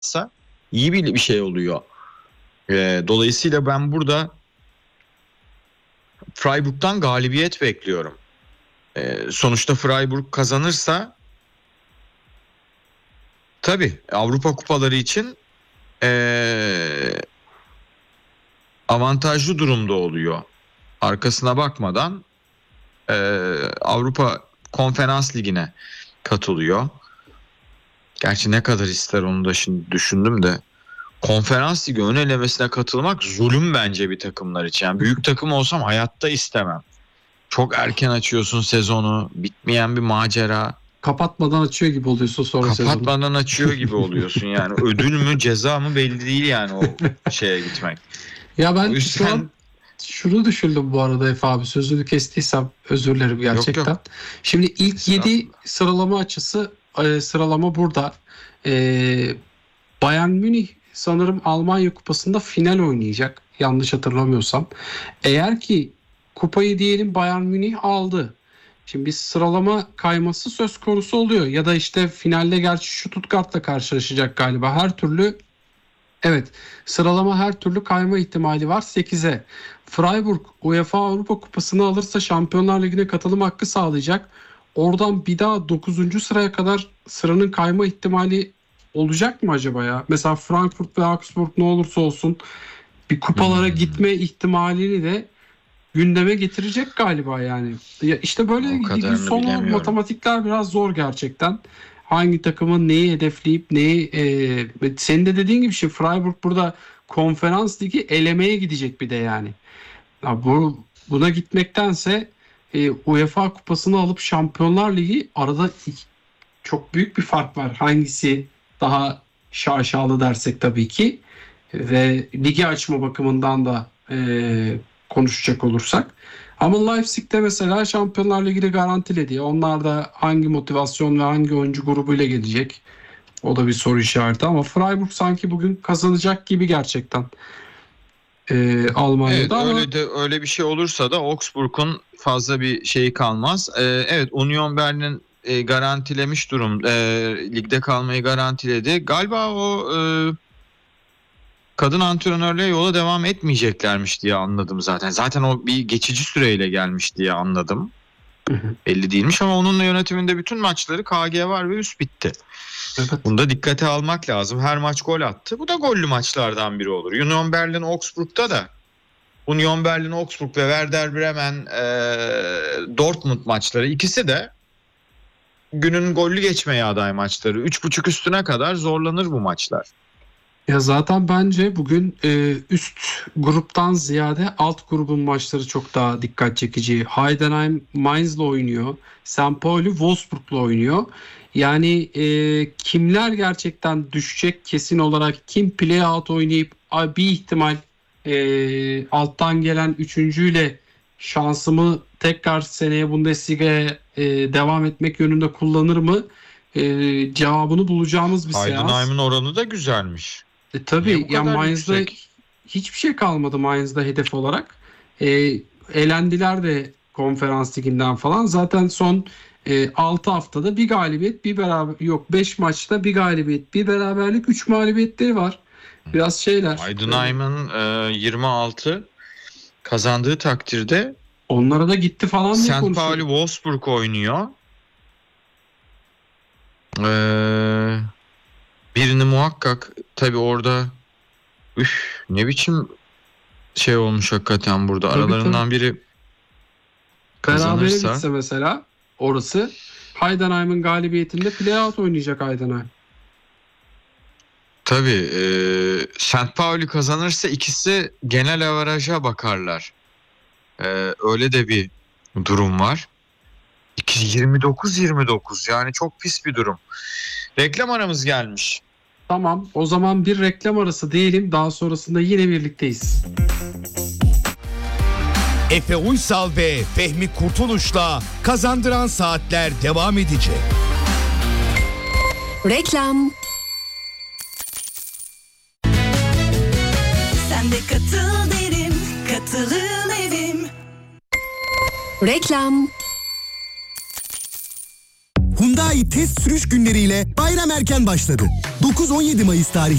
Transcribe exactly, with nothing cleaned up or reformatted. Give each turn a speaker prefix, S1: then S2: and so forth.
S1: iyi bir, bir şey oluyor. Ee, dolayısıyla ben burada Freiburg'dan galibiyet bekliyorum. Ee, sonuçta Freiburg kazanırsa tabii Avrupa kupaları için ee, avantajlı durumda oluyor. Arkasına bakmadan ee, Avrupa Konferans Ligi'ne katılıyor. Gerçi ne kadar ister onu da şimdi düşündüm de. Konferans Ligi ön elemesine katılmak zulüm bence bir takımlar için. Yani büyük takım olsam hayatta istemem. Çok erken açıyorsun sezonu. Bitmeyen bir macera.
S2: Kapatmadan açıyor gibi oluyorsun sonra sezonu.
S1: Kapatmadan açıyor gibi oluyorsun yani. Ödül mü ceza mı belli değil yani o şeye gitmek.
S2: Ya ben
S1: yüzden...
S2: şu an şunu düşündüm bu arada Efe abi, sözünü kestiysem özür dilerim gerçekten. Yok, yok. Şimdi ilk yedi sıralama açısı e, sıralama burada. E, Bayern Münih sanırım Almanya Kupası'nda final oynayacak. Yanlış hatırlamıyorsam. Eğer ki kupayı diyelim Bayern Münih aldı. Şimdi bir sıralama kayması söz konusu oluyor. Ya da işte finalde gerçi Stuttgart'la karşılaşacak galiba. Her türlü evet, sıralama her türlü kayma ihtimali var sekize. Freiburg UEFA Avrupa Kupası'nı alırsa Şampiyonlar Ligi'ne katılım hakkı sağlayacak. Oradan bir daha dokuzuncu sıraya kadar sıranın kayma ihtimali olacak mı acaba ya? Mesela Frankfurt ve Augsburg ne olursa olsun bir kupalara hmm. gitme ihtimalini de gündeme getirecek galiba yani. Ya işte böyle ligin sonu matematikler biraz zor gerçekten. Hangi takımın neyi hedefleyip neyi e, senin de dediğin gibi şey Freiburg burada Konferans Ligi elemeye gidecek bir de yani. Ya bu buna gitmektense e, UEFA Kupası'nı alıp Şampiyonlar Ligi arada çok büyük bir fark var. Hangisi daha şaşalı dersek tabii ki ve ligi açma bakımından da e, konuşacak olursak. Ama Leipzig'te mesela Şampiyonlar Ligi'ni garantiledi. Onlar da hangi motivasyon ve hangi oyuncu grubuyla gelecek? O da bir soru işareti ama Freiburg sanki bugün kazanacak gibi gerçekten. Ee, Almanya'da
S1: evet,
S2: ama
S1: öyle de öyle bir şey olursa da Augsburg'un fazla bir şeyi kalmaz. Ee, evet, Union Berlin e, garantilemiş durum. E, ligde kalmayı garantiledi. Galiba o e, kadın antrenörlüğe yola devam etmeyeceklermiş diye anladım zaten. Zaten o bir geçici süreyle gelmiş diye anladım. Hı hı. Belli değilmiş ama onunla yönetiminde bütün maçları K G var ve üst bitti. Evet. Bunu da dikkate almak lazım. Her maç gol attı. Bu da gollü maçlardan biri olur. Union Berlin Augsburg'da da Union Berlin Augsburg ve Werder Bremen e, Dortmund maçları ikisi de günün gollü geçmeye aday maçları. üç buçuk üstüne kadar zorlanır bu maçlar.
S2: Ya zaten bence bugün e, üst gruptan ziyade alt grubun maçları çok daha dikkat çekici. Heidenheim Mainz'la oynuyor. Sankt Pauli Wolfsburg'la oynuyor. Yani e, kimler gerçekten düşecek kesin olarak, kim play out oynayıp bir ihtimal e, alttan gelen üçüncüyle şansımı tekrar seneye Bundesliga'ya e, devam etmek yönünde kullanır mı? E, cevabını bulacağımız bir seans.
S1: Heidenheim'in oranı da güzelmiş.
S2: E, tabii ya Mainz'da hiçbir şey kalmadı Mainz'da hedef olarak. E, elendiler de Konferans Ligi'nden falan. Zaten son e, altı haftada bir galibiyet, bir beraber yok beş maçta bir galibiyet, bir beraberlik, üç mağlubiyetleri var. Biraz şeyler.
S1: Heidenheim'in e, yirmi altı kazandığı takdirde
S2: onlara da gitti falan diye konuşuyor.
S1: Sankt Pauli Wolfsburg oynuyor. Eee birini muhakkak tabii orada üf, ne biçim şey olmuş hakikaten burada. Tabii, aralarından tabii. biri kazanırsa.
S2: Berabere bitse mesela orası Heidenheim'in galibiyetinde play-out oynayacak Heidenheim.
S1: Tabii e, Sankt Pauli kazanırsa ikisi genel averaja bakarlar. E, öyle de bir durum var. yirmi dokuz yirmi dokuz yani çok pis bir durum. Reklam aramız gelmiş.
S2: Tamam, o zaman bir reklam arası diyelim, daha sonrasında yine birlikteyiz.
S3: Efe Uysal ve Fehmi Kurtuluş'la Kazandıran Saatler devam edecek.
S4: Reklam. Sen de katıl derim, katılın evim. Reklam.
S5: Hyundai test sürüş günleriyle bayram erken başladı. dokuz on yedi Mayıs tarihli